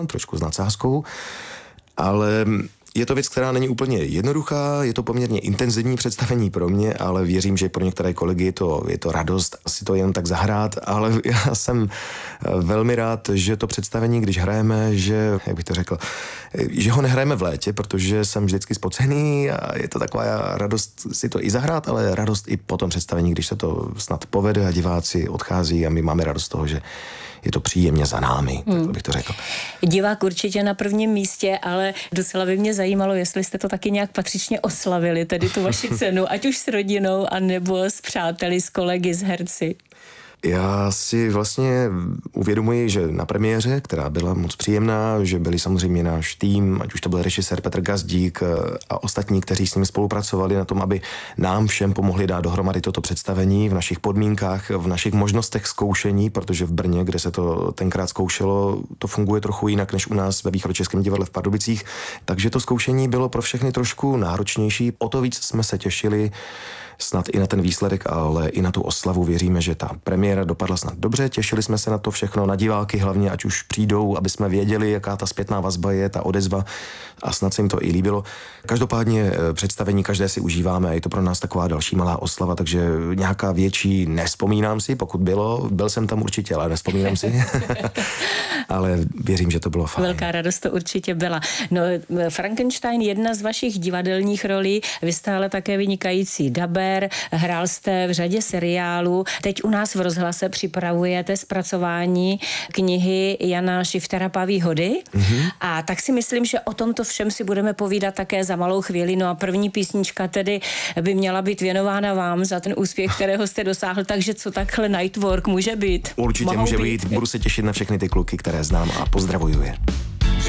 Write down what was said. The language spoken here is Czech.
trošku s nadsázkou, ale je to věc, která není úplně jednoduchá, je to poměrně intenzivní představení pro mě, ale věřím, že pro některé kolegy je to radost si to jen tak zahrát, ale já jsem velmi rád, že to představení, když hrajeme, že, jak bych to řekl, že ho nehrajeme v létě, protože jsem vždycky spocený a je to taková radost si to i zahrát, ale radost i po tom představení, když se to snad povede a diváci odchází a my máme radost z toho, že je to příjemně za námi, tak bych to řekl. Divák určitě na prvním místě, ale docela by mě zajímalo, jestli jste to taky nějak patřičně oslavili, tedy tu vaši cenu, ať už s rodinou, anebo s přáteli, s kolegy, s herci. Já si vlastně uvědomuji, že na premiéře, která byla moc příjemná, že byli samozřejmě náš tým, ať už to byl režisér Petr Gazdík a ostatní, kteří s nimi spolupracovali na tom, aby nám všem pomohli dát dohromady toto představení v našich podmínkách, v našich možnostech zkoušení, protože v Brně, kde se to tenkrát zkoušelo, to funguje trochu jinak než u nás ve Východočeském divadle v Pardubicích, takže to zkoušení bylo pro všechny trošku náročnější. O to víc jsme se těšili snad i na ten výsledek, ale i na tu oslavu. Věříme, že ta premiéra dopadla snad dobře, těšili jsme se na to všechno, na diváky hlavně, ať už přijdou, aby jsme věděli, jaká ta zpětná vazba je, ta odezva a snad se jim to i líbilo. Každopádně představení každé si užíváme a je to pro nás taková další malá oslava, takže nějaká větší nevzpomínám si, pokud byl jsem tam určitě, ale nevzpomínám si. Ale věřím, že to bylo fajn. Velká radost to určitě byla. No, Frankenstein, jedna z vašich divadelních rolí, vy jste ale také vynikající dabér, hrál jste v řadě seriálů. Teď u nás v rozhlase připravujete zpracování knihy Jana Šiftera Paví hody. A tak si myslím, že o tomto všem si budeme povídat také za malou chvíli. No a první písnička tedy by měla být věnována vám za ten úspěch, kterého jste dosáhl. Takže co takhle Nightwork může být? Určitě může být. Budu se těšit na všechny ty kluky, které znám a pozdravuju je.